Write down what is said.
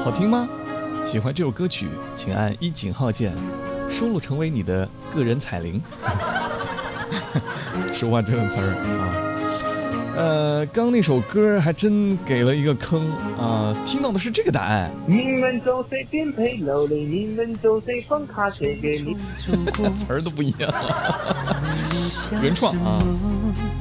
好听吗？喜欢这首歌曲，请按一井号键，收录成为你的个人彩铃。说话这个词儿啊。刚那首歌还真给了一个坑啊，听到的是这个答案。 你们走谁颠沛流离，你们走谁放卡谁给你。 词儿都不一样。原创啊。